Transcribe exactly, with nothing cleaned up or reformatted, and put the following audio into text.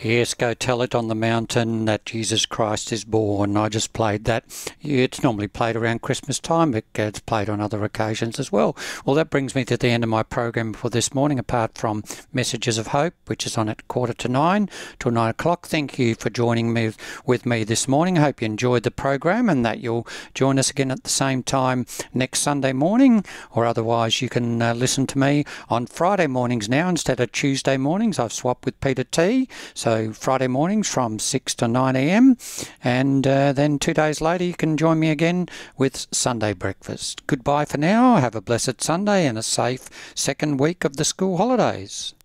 Yes, go tell it on the mountain that Jesus Christ is born. I just played that. It's normally played around Christmas time, but it's played on other occasions as well. Well, that brings me to the end of my program for this morning, apart from Messages of Hope, which is on at quarter to nine till nine o'clock. Thank you for joining me with me this morning. I hope you enjoyed the program and that you'll join us again at the same time next Sunday morning, or otherwise you can uh, listen to me on Friday mornings now instead of Tuesday mornings. I've swapped with Peter T. So Friday mornings from six to nine a m, and uh, then two days later you can join me again with Sunday breakfast. Goodbye for now. Have a blessed Sunday and a safe second week of the school holidays.